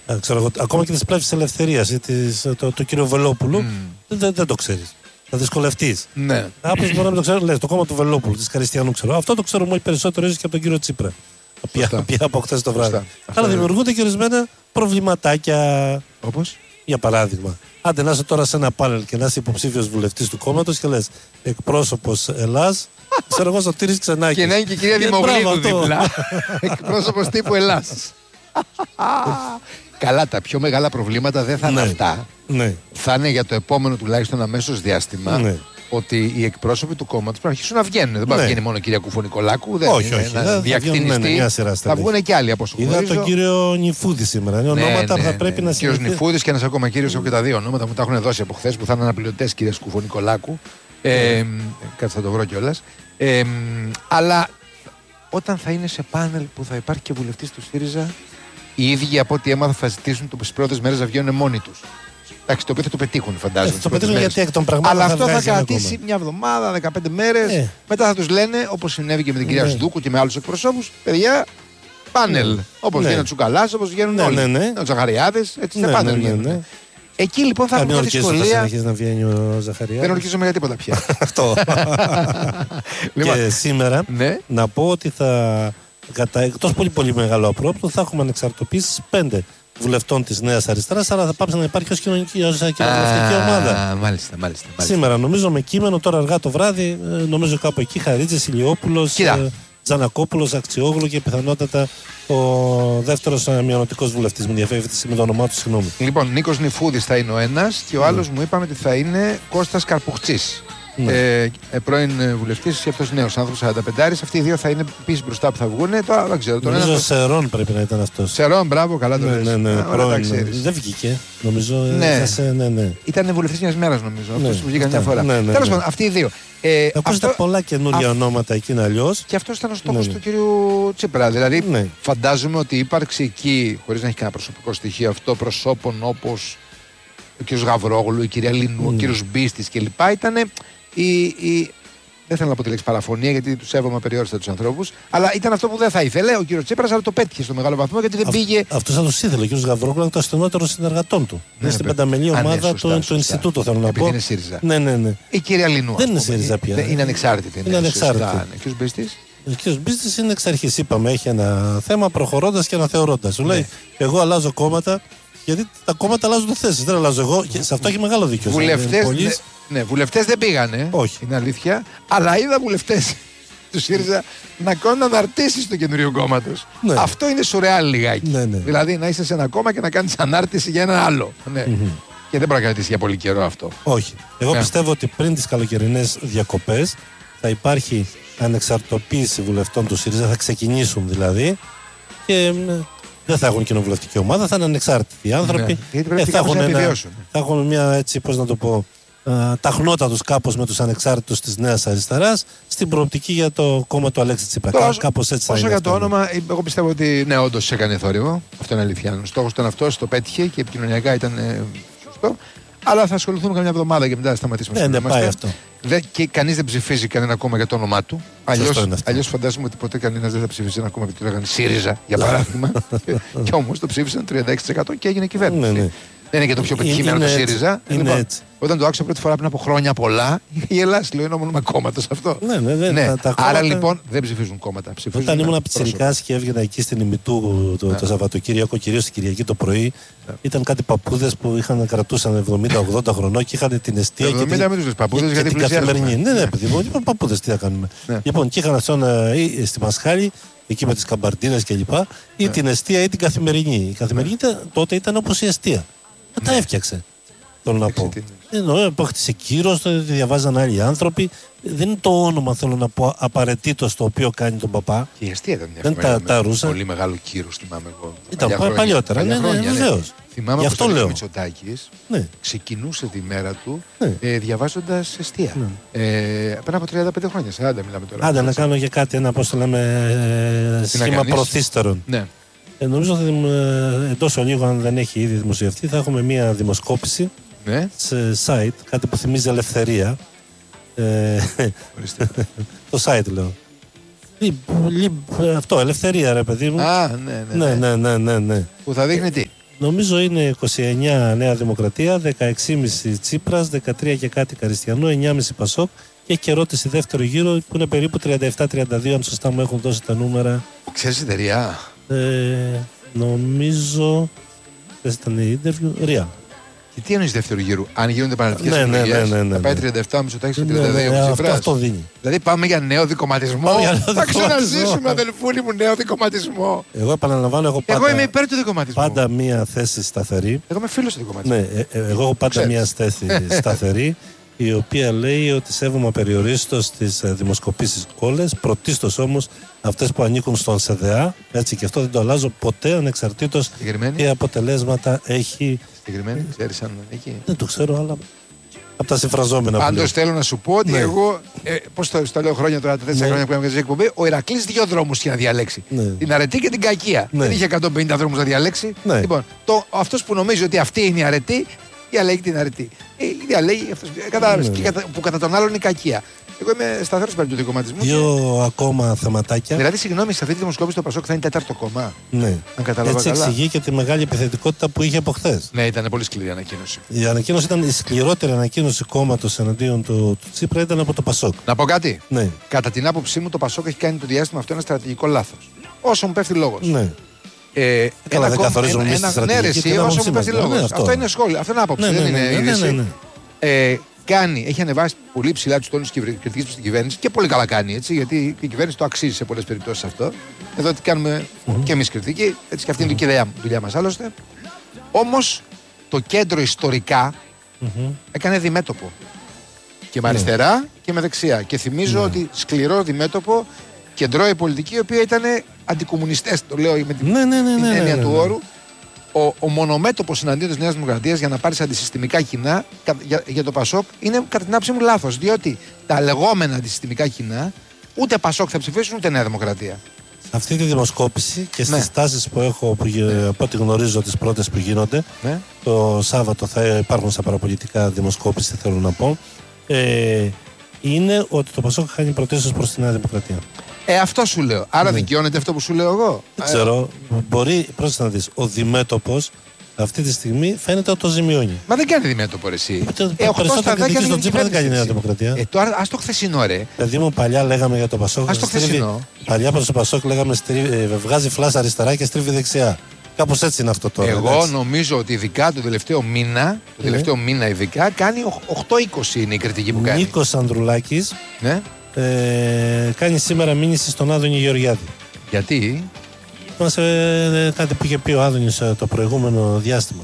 Ξέρω εγώ, ακόμα και τη πλεύση τη ελευθερία ή το κύριο Βελόπουλου, δεν το ξέρει. Θα δυσκολευτεί. Ναι. Κάποιο μπορεί να μην το ξέρει, λέει το κόμμα του Βελόπουλου, τη Καριστιανού, ξέρω. Αυτό το ξέρουμε όλοι περισσότερο ίσω και από τον κύριο Τσίπρα. Πια από χθε το βράδυ. Αλλά δημιουργούνται και ορισμένα προβληματάκια. Όπως? Για παράδειγμα, άντε να είσαι τώρα σε ένα πάνελ και να είσαι υποψήφιος βουλευτής του κόμματος και λες εκπρόσωπος Ελλάς, ξέρω εγώ Σωτήρης Ξενάκης. Και να είναι και η κυρία Δημογλίδου δίπλα. Εκπρόσωπος τύπου Ελλάς. Καλά, τα πιο μεγάλα προβλήματα δεν θα είναι αυτά. Ναι. Θα είναι για το επόμενο τουλάχιστον αμέσως διάστημα. Ναι. Ότι οι εκπρόσωποι του κόμματος πρέπει να αρχίσουν να βγαίνουν. Δεν μπορεί να βγαίνει μόνο η κυρία Κουφονικολάκου. Όχι. Να διακτηνιστεί. Θα βγουν και άλλοι από όσο γνωρίζω. Είδα τον κύριο Νιφούδη σήμερα. Είναι ονόματα που θα πρέπει να συνεχίσουν. Κύριο Νιφούδη και ένας ακόμα κύριος, έχω και τα δύο ονόματα μου τα έχουν δώσει από χθες που θα είναι αναπληρωτές κυρία Κουφονικολάκου. Κάτσε θα το βρω κιόλας. Αλλά όταν θα είναι σε πάνελ που θα υπάρχει και βουλευτής του ΣΥΡΙΖΑ, οι ίδιοι από ό,τι έμαθα θα ζητήσουν τις πρώτες μέρες να βγαίνουν μόνοι τους. Εντάξει, το οποίο θα το πετύχουν, φαντάζομαι. Το πετύχουν γιατί εκ των πραγμάτων. Αλλά αυτό θα κρατήσει μια εβδομάδα, 15 μέρες. Μετά θα τους λένε, όπως συνέβη και με την κυρία Σδούκου και με άλλους εκπροσώπους, παιδιά, πάνελ. Όπως βγαίνει ο Τσουκαλάς, όπως βγαίνουν όλοι. Ο Ζαχαριάδες, έτσι σε πάνελ βγαίνουν. Εκεί λοιπόν θα έχουμε δυσκολία. Θα συνεχίσει να βγαίνει ο Ζαχαριάδης. Δεν ορκίζομαι για τίποτα πια. Αυτό. Και σήμερα να πω ότι θα. Εκτός πολύ μεγάλο απρόπτου, θα έχουμε ανεξαρτοποιήσεις 5 βουλευτών της Νέας Αριστεράς, αλλά θα πάψει να υπάρχει ως κοινωνική κοινοβουλευτική ομάδα. Μάλιστα. Σήμερα νομίζω με κείμενο, τώρα αργά το βράδυ, νομίζω κάπου εκεί Χαρίτζης, Ηλιόπουλος, Τζανακόπουλος, Αξιόγλου και πιθανότατα ο δεύτερος μειονοτικός βουλευτής. Με ενδιαφέρει με το όνομά του, συγγνώμη. Λοιπόν, Νίκος Νιφούδης θα είναι ο ένας και ο άλλος μου είπαμε ότι θα είναι Κώστας Καρπουχτσής. Πρώην βουλευτής και αυτός νέος άνθρωπος 45. Αυτοί οι δύο θα είναι επίσης μπροστά που θα βγουν. Τώρα δεν ξέρω. Νομίζω Σερών πρέπει να ήταν αυτός. Σερών, μπράβο, καλά το λες. Δεν βγήκε. Νομίζω. Ήταν βουλευτής μιας μέρας νομίζω. Αυτός που βγήκε μια φορά. Τέλος πάντων, αυτοί οι δύο. Ακούστε πολλά καινούργια ονόματα εκείνα αλλιώς. Και αυτό ήταν ο στόχος του κύριου Τσίπρα. Δηλαδή, φαντάζομαι ότι η ύπαρξη εκεί, χωρίς να έχει κανένα προσωπικό στοιχείο, αυτό προσώπων όπως ο κύριος Γαβρόγλου, η κυρία Λινού, ο κύριος Μπίστης κλπ. Ήταν δεν θέλω να πω τη λέξη παραφωνία γιατί του σέβομαι περιόριστα τους ανθρώπους, αλλά ήταν αυτό που δεν θα ήθελε ο κύριος Τσίπρας, αλλά το πέτυχε στο μεγάλο βαθμό γιατί δεν πήγε. Αυτό θα το ήθελε ο κύριος Γαβρόγλου, ήταν το ασθενότερο συνεργατών του. Είναι στην πενταμελή ομάδα του Ινστιτούτου, θέλω να πω. Είναι ΣΥΡΙΖΑ. Ναι. Η κυρία Λινού. Δεν είναι ΣΥΡΙΖΑ πια. Είναι ανεξάρτητη. Είναι ανεξάρτητη. Ο κύριος Μπίστης. Ο κ. Μπίστης είναι εξ αρχής, είπαμε, έχει ένα θέμα προχωρώντας και αναθεωρώντας. Σου λέει, εγώ αλλάζω κόμματα, γιατί τα κόμματα αλλάζουν θέσεις. Δεν αλλάζω εγώ και σε αυτό έχει μεγάλο δίκιο. Βουλευτές δεν πήγανε. Όχι. Είναι αλήθεια. Αλλά είδα βουλευτές του ΣΥΡΙΖΑ να κάνουν αναρτήσεις του καινούριου κόμματος. Ναι. Αυτό είναι σουρεάλ λιγάκι. Ναι. Δηλαδή να είσαι σε ένα κόμμα και να κάνεις ανάρτηση για ένα άλλο. Ναι. Και δεν μπορεί να κρατήσει για πολύ καιρό αυτό. Όχι. Εγώ πιστεύω ότι πριν τις καλοκαιρινές διακοπές θα υπάρχει ανεξαρτοποίηση βουλευτών του ΣΥΡΙΖΑ, θα ξεκινήσουν δηλαδή. Και δεν θα έχουν κοινοβουλευτική ομάδα, θα είναι ανεξάρτητοι άνθρωποι. Θα έχουν μια έτσι, πώς να το πω, ταχνότα τους κάπως με τους ανεξάρτητους της Νέας Αριστεράς στην προοπτική για το κόμμα του Αλέξη Τσίπρα. Κάπως έτσι θα είναι. Όσο για το όνομα, εγώ πιστεύω ότι ναι, όντως έκανε θόρυβο. Αυτό είναι αλήθεια. Ο στόχος ήταν αυτός, το πέτυχε και επικοινωνιακά ήταν σωστό. Αλλά θα ασχοληθούμε καμιά εβδομάδα και μετά θα σταματήσουμε. Ναι, πάει αυτό. Και κανείς δεν ψηφίζει κανένα κόμμα για το όνομά του. Αλλιώς φαντάζομαι ότι ποτέ κανένας δεν θα ψηφίσει ένα κόμμα επειδή το λέγανε ΣΥΡΙΖΑ, για παράδειγμα. Και όμως το ψήφισαν 36% και έγινε κυβέρνηση. Δεν είναι και το πιο πετυχημένο το ΣΥΡΙΖΑ. Όταν το άκουσα πρώτη φορά πριν από χρόνια πολλά, η Ελλάδα λέω είναι όνομα κόμματος αυτό. Ναι. Άρα λοιπόν δεν ψηφίζουν κόμματα. Όταν ήμουν πιτσιρικάς και έβγαινα εκεί στην Ημιτού το Σαββατοκύριακο, κυρίως την Κυριακή το πρωί, ήταν κάτι παππούδες που κρατούσαν 70-80 χρονών και είχαν την εστία και την καθημερινή. Ναι, παιδί μου, είπαν παππούδες τι θα κάνουμε. Λοιπόν, και είχαν στη Μασχάλη, εκεί με τις καμπαρτίνες κλπ. Ή την εστία ή την καθημερινή. Η καθημερινή τότε ήταν όπως η εστία. Τα έφτιαξε. Θέλω να πω. Απόκτησε κύρος, το διαβάζαν άλλοι άνθρωποι. Δεν είναι το όνομα, θέλω να πω, απαραίτητο το οποίο κάνει τον παπά. Και η αιστεία ήταν μια πολύ μεγάλο κύρος, θυμάμαι εγώ. Ήταν παλιότερα, ναι, βεβαίως. Θυμάμαι πως ο Μητσοτάκης ξεκινούσε τη μέρα του διαβάζοντας αιστεία. Πριν από 35 χρόνια, 40 μιλάμε τώρα. Άντε να κάνω και κάτι, ένα πώς το λέμε, σχήμα προθύστερων. Νομίζω ότι εντός ολίγου, αν δεν έχει ήδη δημοσιευτεί, θα έχουμε μια δημοσκόπηση σε site, κάτι που θυμίζει ελευθερία. Το site λέω. Αυτό, ελευθερία ρε παιδί μου. Ναι. Που θα δείχνει τι. Νομίζω είναι 29 Νέα Δημοκρατία, 16,5 Τσίπρας, 13 και κάτι Καριστιανού, 9,5 Πασόκ και έχει και ερώτηση δεύτερο γύρο που είναι περίπου 37-32, αν σωστά μου έχουν δώσει τα νούμερα. Ξέρεις εταιρεία? Νομίζω δεν ήταν η interview, Ρία. Και τι εννοείς δεύτερο γύρου, αν γίνονται επαναληπτικές εκλογές, θα πάει 37 Μητσοτάκης και 32 αυτό δίνει. Δηλαδή πάμε για νέο δικομματισμό. Θα ξαναζήσουμε, αδελφούλη μου, νέο δικομματισμό. Εγώ επαναλαμβάνω, εγώ είμαι υπέρ του δικομματισμού. Πάντα μία θέση σταθερή. Εγώ είμαι φίλος του δικομματισμού. Ναι, εγώ έχω πάντα μία θέση σταθερή, η οποία λέει ότι σέβομαι απεριορίστως τις δημοσκοπήσεις όλες, πρωτίστως όμως αυτές που ανήκουν στον ΣΕΔΕΑ, έτσι, και αυτό δεν το αλλάζω ποτέ, ανεξαρτήτως τι αποτελέσματα έχει. Συγκεκριμένη, ξέρεις αν εκεί? Δεν το ξέρω, αλλά από τα συμφραζόμενα. Πάντως θέλω να σου πω ότι εγώ, πώς το λέω χρόνια τώρα, τα 4 χρόνια που ήμουν στην εκπομπή, ο Ηρακλής 2 δρόμους είχε να διαλέξει. Την αρετή και την κακία. Δεν είχε 150 δρόμους να διαλέξει. Λοιπόν, αυτός που νομίζει ότι αυτή είναι η αρετή, διαλέγει την αρετή. Διαλέγει που κατά τον άλλον είναι η κακία. Εγώ είμαι σταθερός υπέρ του δικομματισμού. Δύο ακόμα θεματάκια. Δηλαδή, συγγνώμη, σε αυτή τη δημοσκόπηση το Πασόκ θα είναι τέταρτο κόμμα. Ναι. Αν κατάλαβα έτσι καλά. εξηγεί και τη μεγάλη επιθετικότητα που είχε από χθες. Ναι, ήταν πολύ σκληρή ανακοίνωση. Η ανακοίνωση ήταν η σκληρότερη ανακοίνωση κόμματος εναντίον του Τσίπρα, ήταν από το Πασόκ. Να πω κάτι. Ναι. Κατά την άποψή μου, το Πασόκ έχει κάνει το διάστημα αυτό ένα στρατηγικό λάθος. Όσο μου πέφτει λόγος. Ναι. Καλά, δεν καθορίζουμε εμείς τη στρατηγική. Ναι, όσο μου πέφτει λόγος. Αυτό είναι σχόλιο. Αυτό είναι άποψη. Δεν είναι είδηση. Έχει ανεβάσει πολύ ψηλά τους τόνους κριτικής προς την κυβέρνηση και πολύ καλά κάνει, έτσι, γιατί η κυβέρνηση το αξίζει σε πολλές περιπτώσεις αυτό. Εδώ τι κάνουμε και εμείς κριτική, έτσι, και αυτή είναι η δουλειά μας άλλωστε. Όμως το κέντρο ιστορικά έκανε διμέτωπο. Και με αριστερά και με δεξιά. Και θυμίζω ότι σκληρό διμέτωπο κεντρώει πολιτική, η οποία ήταν αντικομμουνιστές, το λέω με την έννοια του όρου. Ο μονομέτωπος εναντίον της Νέας Δημοκρατίας για να πάρεις αντισυστημικά κοινά για το Πασόκ είναι κατά την άποψή μου λάθος. Διότι τα λεγόμενα αντισυστημικά κοινά ούτε Πασόκ θα ψηφίσουν ούτε Νέα Δημοκρατία. Αυτή τη δημοσκόπηση και στις τάσεις που έχω, από ό,τι γνωρίζω τις πρώτες που γίνονται, το Σάββατο θα υπάρχουν στα παραπολιτικά δημοσκόπηση, θέλω να πω, είναι ότι το Πασόκ χάνει πρωτίστως προς τη Νέα Δημοκρατία. Αυτό σου λέω. Άρα δικαιώνεται αυτό που σου λέω εγώ. Δεν ξέρω. Μπορεί, πρόσεχε να δεις, ο διμέτωπος αυτή τη στιγμή φαίνεται ότι το ζημιώνει. Μα δεν κάνει διμέτωπο εσύ. Περισσότερα κριτική στον Τσίπρα δεν κάνει η Νέα Δημοκρατία. Τώρα ας το χθεσινό ρε. Παιδί μου, παλιά λέγαμε για το Πασόκ. Ας το χθεσινό. Παλιά προς το Πασόκ λέγαμε βγάζει φλάσσα αριστερά και στρίβει δεξιά. Κάπως έτσι είναι αυτό τώρα. Εγώ νομίζω ότι ειδικά το τελευταίο μήνα, ειδικά κάνει 8-20 είναι η κριτική που κάνει. Νίκος Ανδρουλάκης κάνει σήμερα μήνυση στον Άδωνη Γεωργιάδη. Γιατί? Κάτι που είχε πει ο Άδωνης το προηγούμενο διάστημα.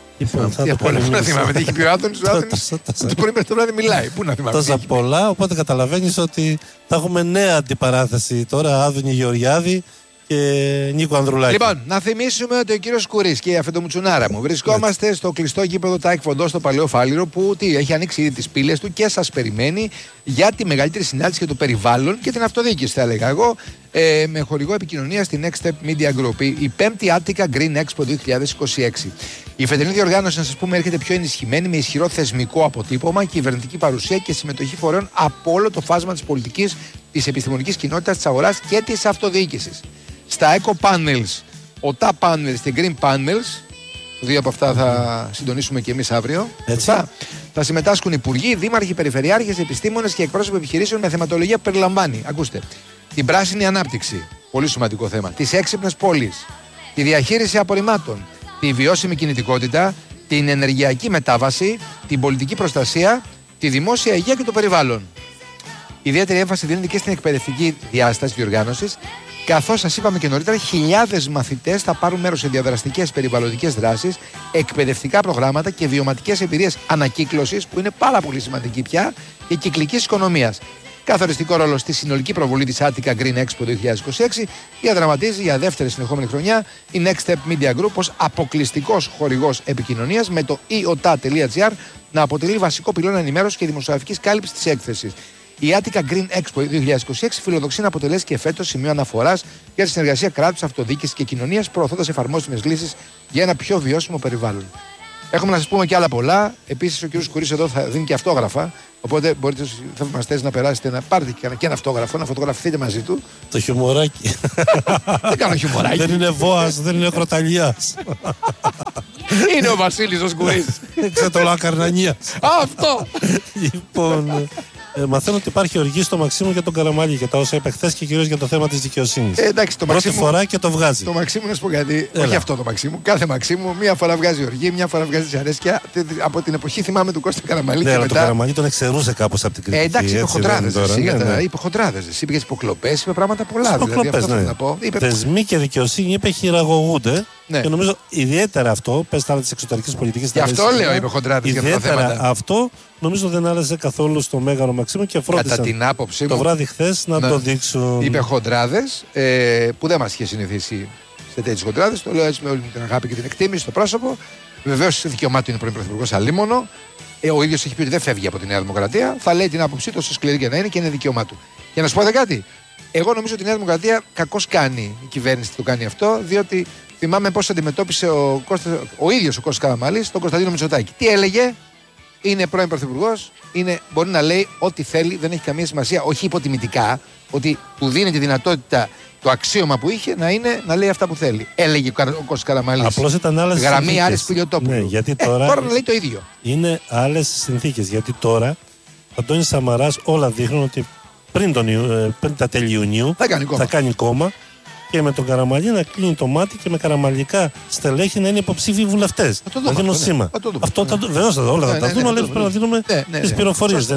Πού να θυμάμαι τι είχε πει ο Άδωνης. Το πρωί μέχρι το βράδυ μιλάει. Πού να θυμάμαι. Τόσα πολλά, οπότε καταλαβαίνεις ότι θα έχουμε νέα αντιπαράθεση τώρα, Άδωνη Γεωργιάδη και Νίκο Ανδρουλάκη. Λοιπόν, να θυμίσουμε ότι ο κύριος Κουρής και η αφεντομουτσουνάρα μου βρισκόμαστε στο κλειστό γήπεδο ΤΑΕΚ Φοντό στο Παλαιό Φάληρο, που έχει ανοίξει ήδη τις πύλες του και σας περιμένει για τη μεγαλύτερη συνάντηση για το περιβάλλον και την αυτοδιοίκηση, θα έλεγα εγώ, με χορηγό επικοινωνία στη Next Step Media Group, η 5η Attica Green Expo 2026. Η φετινή διοργάνωση, να σας πούμε, έρχεται πιο ενισχυμένη με ισχυρό θεσμικό αποτύπωμα, κυβερνητική παρουσία και συμμετοχή φορέων από όλο το φάσμα της πολιτικής, της επιστημονικής κοινότητας, της αγοράς και της αυτοδιοίκησης. Στα Eco Panels, OTA Panels και Green Panels, δύο από αυτά θα συντονίσουμε και εμείς αύριο. Θα συμμετάσχουν υπουργοί, δήμαρχοι, περιφερειάρχες, επιστήμονες και εκπρόσωποι επιχειρήσεων με θεματολογία που περιλαμβάνει, ακούστε, την πράσινη ανάπτυξη, πολύ σημαντικό θέμα, τις έξυπνες πόλεις, τη διαχείριση απορριμμάτων, τη βιώσιμη κινητικότητα, την ενεργειακή μετάβαση, την πολιτική προστασία, τη δημόσια υγεία και το περιβάλλον. Ιδιαίτερη έμφαση δίνεται και στην εκπαιδευτική διάσταση διοργάνωσης, καθώς σας είπαμε και νωρίτερα, χιλιάδες μαθητές θα πάρουν μέρος σε διαδραστικές περιβαλλοντικές δράσεις, εκπαιδευτικά προγράμματα και βιωματικές εμπειρίες ανακύκλωσης, που είναι πάρα πολύ σημαντική πια, και κυκλικής οικονομίας. Καθοριστικό ρόλο στη συνολική προβολή της Attica Green Expo 2026 διαδραματίζει για δεύτερη συνεχόμενη χρονιά η Next Step Media Group ως αποκλειστικός χορηγός επικοινωνίας, με το iota.gr να αποτελεί βασικό πυλώνα ενημέρωσης και δημοσιογραφικής κάλυψης της έκθεσης. Η Attica Green Expo 2026 φιλοδοξεί να αποτελέσει και φέτος σημείο αναφοράς για τη συνεργασία κράτους, αυτοδιοίκησης και κοινωνίας, προωθώντας εφαρμόσιμες λύσεις για ένα πιο βιώσιμο περιβάλλον. Έχουμε να σας πούμε και άλλα πολλά. Επίσης, ο κ. Κουρής εδώ θα δίνει και αυτόγραφα. Οπότε μπορείτε στους θαυμαστές να περάσετε να πάρετε και ένα αυτόγραφο, να φωτογραφηθείτε μαζί του. Το χιουμοράκι. Δεν κάνω χιουμοράκι. Δεν είναι Βόας, δεν είναι Κροταλιάς. Είναι ο Βασίλης ο Σκουρής. Ξετολά Καρνανίας. Αυτό. Λοιπόν, μαθαίνω ότι υπάρχει οργή στο Μαξίμου για τον Καραμαλή για τα όσα είπε χθες και κυρίως για το θέμα της δικαιοσύνης. Εντάξει, το Πρώτη φορά και το βγάζει. Το Μαξίμου, να σου πω κάτι. Όχι αυτό το Μαξίμου. Κάθε Μαξίμου, μία φορά βγάζει οργή, μία φορά βγάζει δυσαρέσκεια. Από την εποχή θυμάμαι του Κώστα Καραμαλή. Ναι, αλλά το Καραμαλή τον εξαιρούσε κάπως από την κριτική. Εντάξει, είπε χοντράδες. Είπε χοντράδες. Είπε για τις υποκλοπές, είπε πράγματα πολλά. Θεσμοί και δικαιοσύνη είπε χειραγωγούνται. Ναι. Και νομίζω ιδιαίτερα αυτό, πες τα της εξωτερικής πολιτικής. Γι' αυτό λέω, είπε χοντράδες. Ιδιαίτερα αυτό νομίζω δεν άρεσε καθόλου στο Μέγαρο Μαξίμου και φρόντισαν κατά την άποψή μου, το βράδυ χθες να το δείξουν. Είπε χοντράδες, που δεν μας είχε συνηθίσει σε τέτοιες χοντράδες. Το λέω έτσι με όλη την αγάπη και την εκτίμηση στο πρόσωπο. Βεβαίως δικαιωμά του είναι πρώην πρωθυπουργός αλίμονο. Ο ίδιος έχει πει ότι δεν φεύγει από τη Νέα Δημοκρατία. Θα λέει την άποψή του, όσο σκληρή και να είναι, και είναι δικαίωμά του. Για να σου πω κάτι. Εγώ νομίζω ότι η Νέα Δημοκρατία κακώς κάνει η κυβέρνηση το κάνει αυτό, διότι θυμάμαι πώς αντιμετώπισε ο ίδιος ο Κώστας Καραμαλής τον Κωνσταντίνο Μητσοτάκη. Τι έλεγε, είναι πρώην πρωθυπουργός, μπορεί να λέει ό,τι θέλει, δεν έχει καμία σημασία, όχι υποτιμητικά, ότι του δίνει τη δυνατότητα, το αξίωμα που είχε να λέει αυτά που θέλει. Έλεγε ο Κώστας Καραμαλής. Απλώς ήταν άλλες συνθήκες. Γραμμή Άρης Πιλιοτόπουλου. Ναι, γιατί τώρα να λέει το ίδιο. Είναι άλλες συνθήκες. Γιατί τώρα ο Αντώνης Σαμαράς όλα δείχνουν ότι πριν τα τέλη Ιουνίου θα κάνει κόμμα και με τον Καραμαλή να κλείνει το μάτι και με καραμαλικά στελέχη να είναι υποψήφιοι βουλευτές. Θα δίνουν σήμα. Αυτό βεβαίως όλα θα τα δούμε, αλλά πρέπει να δίνουμε τις πληροφορίες.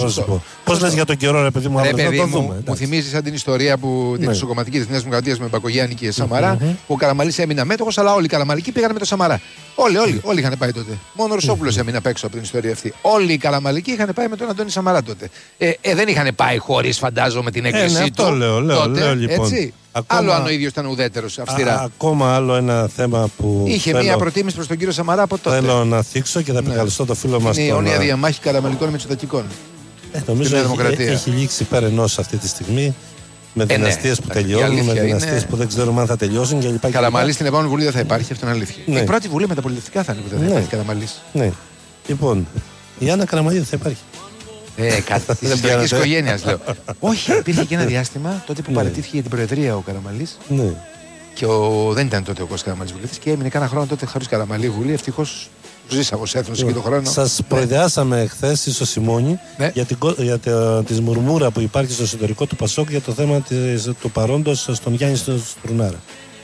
Πώς λες για τον καιρό, ρε παιδί μου, αλλά θα το δούμε. Μου θυμίζει σαν την ιστορία την ισοκομματική της Νέας Δημοκρατίας με Μπακογιάννη και Σαμαρά, που ο Καραμαλής έμεινε αμέτωχος, αλλά όλοι οι καραμαλικοί πήγαν με τον Σαμαρά. Όλοι είχαν πάει τότε. Μόνο ο Ρωσόπουλος έμεινε απ' έξω από την ιστορία αυτή. Όλοι οι καραμαλικοί είχαν πάει με τον Αντώνη Σαμαρά τότε. Δεν είχαν πάει χωρίς, φαντάζομαι, την έκκλησή του. Λέω λοιπόν. Άλλο αν ο ίδιος ήταν ουδέτερος, αυστηρά. Ακόμα άλλο ένα θέμα που. Είχε μία προτίμηση προς τον κύριο Σαμαρά από τότε. Θέλω να θίξω και θα επικαλεστώ το φίλο μας. Είναι η αιώνια διαμάχη καραμαλικών Μητσοτακικών. Νομίζω έχει λήξει πέρα ενός αυτή τη στιγμή. Με δυναστείες που τελειώνουν, με δυναστείες που δεν ξέρουμε αν θα τελειώσουν κλπ. Καραμαλής στην επόμενη βουλή δεν θα υπάρχει, αυτό είναι αλήθεια. Η πρώτη βουλή με τα πολιτευτικά θα είναι που δεν θα υπάρχει Καραμαλής. Ναι. Λοιπόν, η Άννα Καραμαλή δεν θα υπάρχει. Κάτι τη ιστορική οικογένεια λέω. Όχι, υπήρχε και ένα διάστημα τότε που παραιτήθηκε για την Προεδρία ο Καραμαλής. Ναι. Και δεν ήταν τότε ο Κώστας Καραμαλής βουλευτής και έμεινε κάνα χρόνο τότε χωρίς Καραμαλή βουλή. Ευτυχώς ζήσαμε ως έθνος και τον χρόνο. Σας προειδεάσαμε χθες στο Σιμώνη για τη μουρμούρα που υπάρχει στο εσωτερικό του Πασόκ για το θέμα του παρόντος στον Γιάννη Στρουνάρα.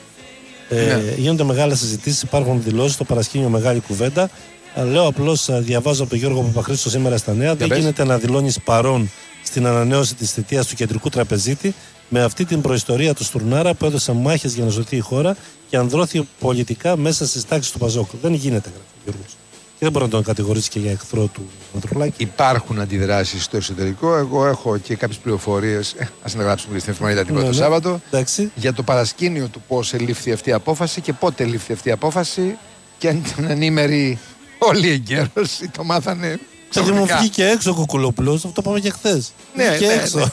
Γίνονται μεγάλες συζητήσεις, υπάρχουν δηλώσεις στο παρασκήνιο, μεγάλη κουβέντα. Λέω απλώς, διαβάζω από τον Γιώργο Παπαχρήστο σήμερα στα Νέα. Δεν γίνεται να δηλώνεις παρόν στην ανανέωση της θητείας του κεντρικού τραπεζίτη με αυτή την προϊστορία του Στουρνάρα που έδωσε μάχες για να σωθεί η χώρα και ανδρώθηκε πολιτικά μέσα στις τάξεις του Παζόκ. Δεν γίνεται, γράφει ο Γιώργος. Και δεν μπορεί να τον κατηγορήσει και για εχθρό του Ανδρουλάκη. Υπάρχουν αντιδράσεις στο εσωτερικό. Εγώ έχω και κάποιες πληροφορίες. Ας συνεγράψουμε στην εφημερίδα την πρώτο Σάββατο. Για το παρασκήνιο του πώς ελήφθη αυτή η απόφαση και πότε ελήφθη αυτή η απόφαση. Και αν ήταν ενήμεροι όλοι εγκαίρως ή το μάθανε. Γιατί μου βγήκε έξω ο Κουκουλόπουλος, αυτό πάμε και χθες. Ναι, έξω.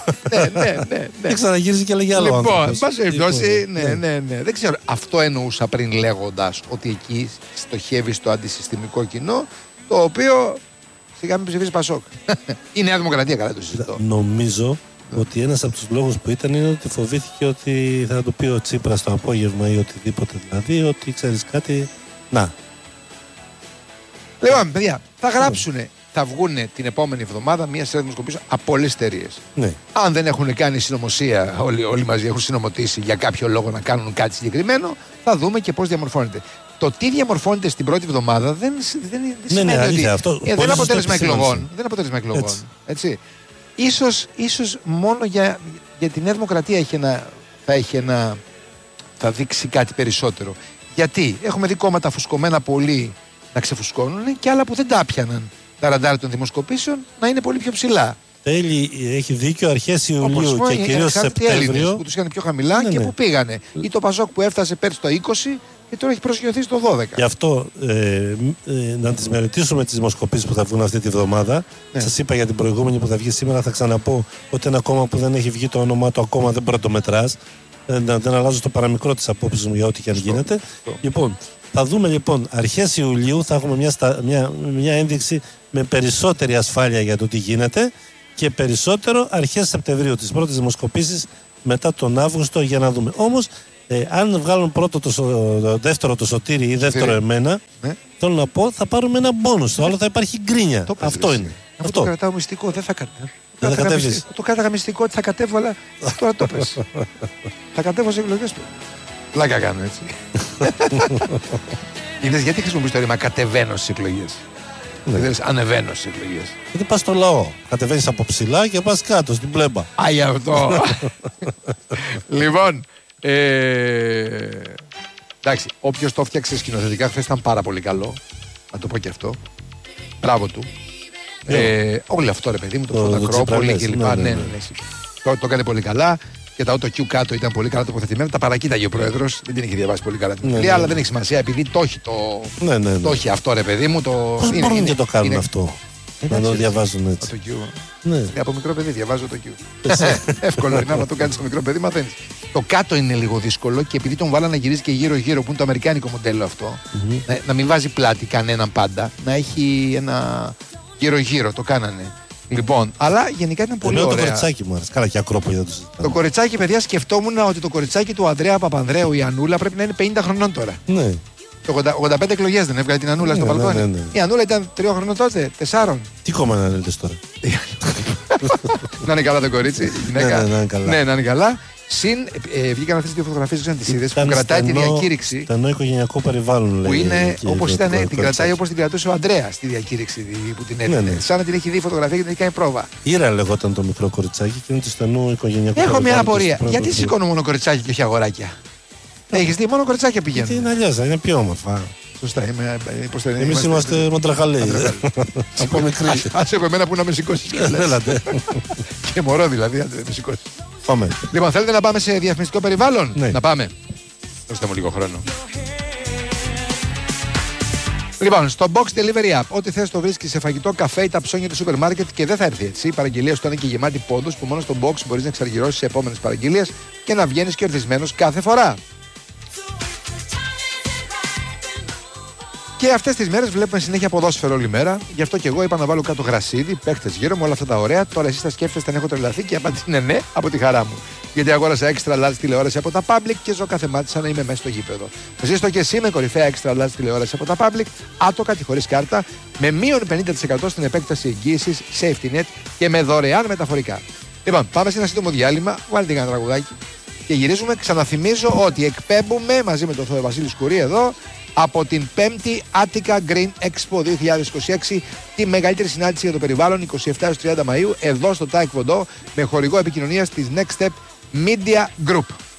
Και ξαναγύρισε και λέγει άλλο άνθρωπος. Λοιπόν, πάση περιπτώσει, ναι. Δεν ξέρω, αυτό εννοούσα πριν λέγοντας ότι εκεί στοχεύει στο αντισυστημικό κοινό, το οποίο σιγά μην ψηφίσει Πασόκ. Η Νέα Δημοκρατία, καλά το συζητώ. Νομίζω ότι ένας από τους λόγους που ήταν είναι ότι φοβήθηκε ότι θα του πει ο Τσίπρας το απόγευμα ή οτιδήποτε, δηλαδή ότι ξέρεις κάτι. Να. Λοιπόν, παιδιά, θα γράψουνε. Θα βγουν την επόμενη εβδομάδα μία σειρά δημοσκοπήσεων από πολλές εταιρείες. Ναι. Αν δεν έχουν κάνει συνωμοσία, όλοι μαζί έχουν συνωμοτήσει για κάποιο λόγο να κάνουν κάτι συγκεκριμένο, θα δούμε και πώς διαμορφώνεται. Το τι διαμορφώνεται στην πρώτη εβδομάδα δεν σημαίνει ότι. Αυτό, δεν είναι αποτέλεσμα εκλογών. Δεν είναι αποτέλεσμα εκλογών. Έτσι. Ίσως μόνο για τη Νέα Δημοκρατία θα δείξει κάτι περισσότερο. Γιατί έχουμε δει κόμματα φουσκωμένα πολύ να ξεφουσκώνουν και άλλα που δεν τα πιάναν τα ραντάρ των δημοσκοπήσεων να είναι πολύ πιο ψηλά. Έχει δίκιο, αρχές Ιουλίου και κυρίως Σεπτέμβριο. Που τους είχαν πιο χαμηλά και που πήγανε. Ή το Πασόκ που έφτασε πέρσι στο 20 και τώρα έχει προσγειωθεί στο 12. Γι' αυτό να τις μελετήσουμε τις δημοσκοπήσεις που θα βγουν αυτή τη βδομάδα. Σας είπα για την προηγούμενη που θα βγει σήμερα, θα ξαναπώ ότι ένα κόμμα που δεν έχει βγει το όνομά του ακόμα δεν μπορεί να το μετράς. Δεν αλλάζω στο παραμικρό της απόψης μου για ό,τι και αν γίνεται. Λοιπόν, θα δούμε λοιπόν αρχές Ιουλίου, θα έχουμε μια ένδειξη με περισσότερη ασφάλεια για το τι γίνεται και περισσότερο αρχές Σεπτεμβρίου, τις πρώτες δημοσκοπήσεις μετά τον Αύγουστο για να δούμε. Όμως Αν βγάλουν πρώτο δεύτερο το Σωτήρι ή δεύτερο εμένα, θέλω να πω θα πάρουμε ένα μπόνους. Το άλλο θα υπάρχει γκρίνια. Αυτό είναι. Αυτό το κρατάω μυστικό. Δεν θα κατέβω. Το κράταγα μυστικό ότι θα κατέβω, αλλά τώρα το πες. Θα κατέβω σε εκλογές. Πλάκα κάνω έτσι. Είδες γιατί χρησιμοποιείς το ρήμα κατεβαίνω στις εκλογές? Δεν ανεβαίνω στις εκλογές. Γιατί πας στο λαό. Κατεβαίνεις από ψηλά και πας κάτω στην πλέμπα. Γι' αυτό. Λοιπόν. Εντάξει, όποιος το φτιάξε σκηνοθετικά χθες ήταν πάρα πολύ καλό. Να το πω και αυτό. Μπράβο του. Όλο αυτό ρε παιδί μου, το Φωτακρόπολη και λοιπά. Ναι. Το έκανε πολύ καλά. Και τα AutoQ κάτω ήταν πολύ καλά τοποθετημένα. Τα παρακοίταγε ο πρόεδρος. Δεν την είχε διαβάσει πολύ καλά την βιβλία, αλλά δεν έχει σημασία επειδή το έχει το έχει αυτό ρε παιδί μου. Πώς μπορούν και το κάνουν αυτό? Να το διαβάζουν έτσι. Το Q. Ναι. Από μικρό παιδί διαβάζω το Q. Εύκολο είναι, άμα το κάνεις στο μικρό παιδί μαθαίνεις. Το κάτω είναι λίγο δύσκολο και επειδή τον βάλανε να γυρίζει και γύρω-γύρω, που είναι το αμερικάνικο μοντέλο αυτό, να μην βάζει πλάτη κανέναν πάντα, να έχει ένα γύρω-γύρω, το κάνανε. Λοιπόν, αλλά γενικά ήταν πολύ ωραία. Το κοριτσάκι μου άρεσε. Καλά, και Ακρόπολη δεν το συζητάω. Το κοριτσάκι, παιδιά, σκεφτόμουν ότι το κοριτσάκι του Ανδρέα Παπανδρέου, η Ανούλα, πρέπει να είναι 50 χρονών τώρα. Ναι. Το 85 εκλογές δεν έβγαλε την Ανούλα στο μπαλκόνι. Ναι. Η Ανούλα ήταν 3 χρονών τότε, 4. Τι κόμμα να λέτε τώρα? Να είναι καλά το κορίτσι. Ναι, να είναι καλά. Συν, βγήκαν αυτές τις δύο φωτογραφίες σαν τις είδες που κρατάει τη διακήρυξη. Στενό οικογενειακό περιβάλλον, που είναι όπως ήταν, την κρατάει όπως την κρατούσε ο Ανδρέας στη διακήρυξη που την έδινε. Σαν να την έχει δει η φωτογραφία και την έχει κάνει πρόβα. Ήρα λεγόταν το μικρό κοριτσάκι και είναι του στενού οικογενειακού περιβάλλον. Έχω μια απορία. Γιατί σηκώνω μόνο κοριτσάκι και όχι αγοράκια? Έχεις δει, μόνο κοριτσάκια πηγαίνουν. Γιατί είναι αλλιώς, είναι πιο όμορφα. Σωστά, εμείς είμαστε μοντραχαλέοι. Από μικρή. Ας έχω εμένα που να με σηκώσεις. Και μωρό δηλαδή, αν δεν με σηκώσεις. Πάμε. Λοιπόν, θέλετε να πάμε σε διαφημιστικό περιβάλλον? Ναι. Να πάμε. Δώστε μου λίγο χρόνο. Λοιπόν, στο Box Delivery App, ό,τι θες το βρίσκεις σε φαγητό, καφέ ή τα ψώνια του σούπερ μάρκετ και δεν θα έρθει έτσι. Η παραγγελία σου είναι και γεμάτη πόντους που μόνο στο Box μπορείς να εξαργυρώσεις σε επόμενες παραγγελίες και να βγαίνεις κερδισμένος κάθε φορά. Και αυτές τις μέρες βλέπουμε συνέχεια ποδόσφαιρο όλη μέρα. Γι' αυτό και εγώ είπα να βάλω κάτω γρασίδι, παίχτες γύρω μου, όλα αυτά τα ωραία. Τώρα εσείς θα σκέφτεστε αν έχω τρελαθεί και η απάντηση είναι ναι, από τη χαρά μου. Γιατί αγόρασα extra large τηλεόραση από τα Public και ζω κάθε μάτι σαν να είμαι μέσα στο γήπεδο. Ζήστο και εσύ με κορυφαία extra large τηλεόραση από τα Public, άτοκα και χωρίς κάρτα, με μείον 50% στην επέκταση εγγύησης, safety net και με δωρεάν μεταφορικά. Λοιπόν, πάμε σε ένα σύντομο διάλειμμα, βάλτε ένα τραγουδάκι και γυρίζουμε. Ξαναθυμίζω ότι εκπέμπουμε μαζί με τον Θόδο Βασίλη Σκουρί εδώ από την 5η Attica Green Expo 2026, τη μεγαλύτερη συνάντηση για το περιβάλλον 27-30 Μαΐου εδώ στο Taekwondo με χορηγό επικοινωνίας της Next Step Media Group.